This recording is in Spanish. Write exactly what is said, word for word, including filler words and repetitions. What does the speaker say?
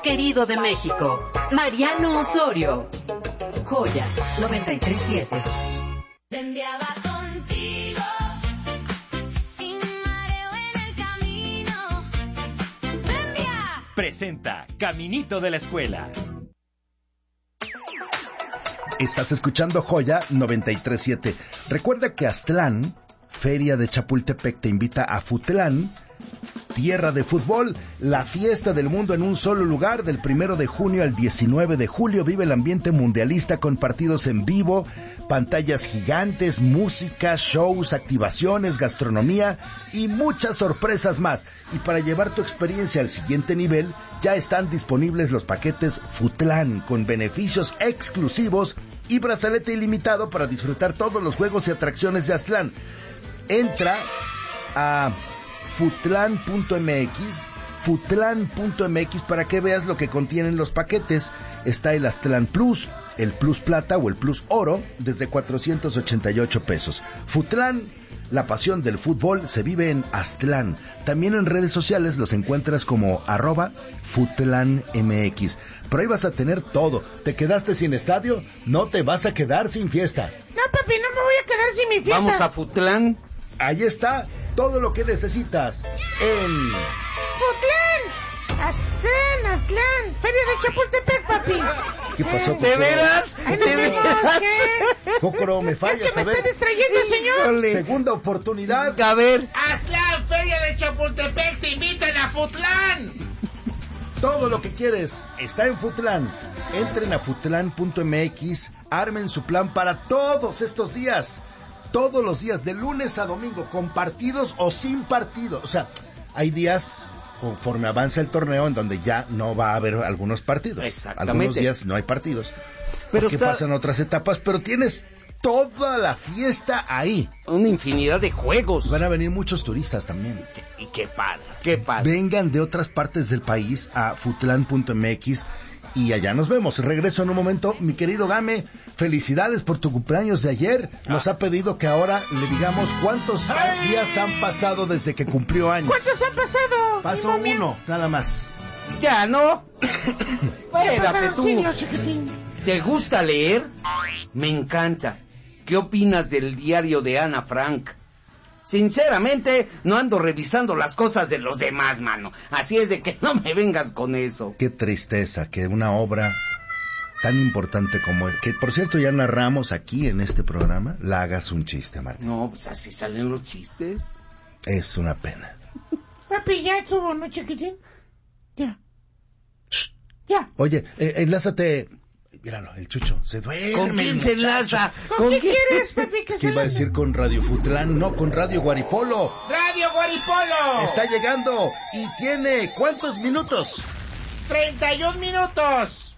querido de México, Mariano Osorio. Joya noventa y tres siete. Enviaba contigo, sin mareo en el camino. ¡Envía! Presenta Caminito de la Escuela. Estás escuchando Joya noventa y tres siete. Recuerda que Aztlán, Feria de Chapultepec, te invita a Futlán, tierra de fútbol, la fiesta del mundo en un solo lugar. Del primero de junio al diecinueve de julio vive el ambiente mundialista con partidos en vivo, pantallas gigantes, música, shows, activaciones, gastronomía y muchas sorpresas más. Y para llevar tu experiencia al siguiente nivel, ya están disponibles los paquetes Futlán con beneficios exclusivos y brazalete ilimitado para disfrutar todos los juegos y atracciones de Aztlán. Entra a futlán punto m x, futlán punto m x para que veas lo que contienen los paquetes. Está el Aztlán Plus, el Plus Plata o el Plus Oro desde cuatrocientos ochenta y ocho pesos. Futlán, la pasión del fútbol se vive en Aztlán. También en redes sociales los encuentras como arroba Futlán M X. Pero ahí vas a tener todo. ¿Te quedaste sin estadio? No te vas a quedar sin fiesta. No, papi, no me voy a quedar sin mi fiesta. Vamos a Futlán. Ahí está todo lo que necesitas en Futlán, Aztlán, Aztlán, Feria de Chapultepec, papi. ¿Qué pasó, ¿De veras? Ay, ¿De no, veras? ¿qué? Cócoro, me fallas. Es que me a ver. está distrayendo, señor. Híjole. Segunda oportunidad. A ver. Aztlán, Feria de Chapultepec, te invitan a Futlán. Todo lo que quieres está en Futlán. Entren a futlán punto m x, armen su plan para todos estos días. Todos los días, de lunes a domingo, con partidos o sin partidos. O sea, hay días, conforme avanza el torneo, en donde ya no va a haber algunos partidos. Exactamente. Algunos días no hay partidos. Pero porque está... pasan otras etapas, pero tienes toda la fiesta ahí. Una infinidad de juegos. Van a venir muchos turistas también. Y qué padre, qué padre. Vengan de otras partes del país a futlán punto m x y allá nos vemos. Regreso en un momento. Mi querido Game, felicidades por tu cumpleaños de ayer. Nos ha pedido que ahora le digamos cuántos ¡ay! días han pasado desde que cumplió años. ¿Cuántos han pasado? Pasó uno, nada más. Ya, ¿no? Ya Espérate pasaron tú. siglos, chiquitín. ¿Te gusta leer? Me encanta. ¿Qué opinas del diario de Ana Frank? Sinceramente, no ando revisando las cosas de los demás, mano. Así es de que no me vengas con eso. Qué tristeza que una obra tan importante como es, que por cierto ya narramos aquí en este programa, la hagas un chiste, Martín. No, pues así salen los chistes. Es una pena. Papi, ya estuvo, ¿no, chiquitín? Ya. Shh. Ya. Oye, eh, enlázate. Míralo, el Chucho se duerme. ¿Con quién se enlaza? ¿Con, qué quieres, papi, que Es se que iba a enlace? decir con Radio Futlán, no con Radio Guaripolo. Radio Guaripolo. Está llegando y tiene ¿cuántos minutos? treinta y un minutos.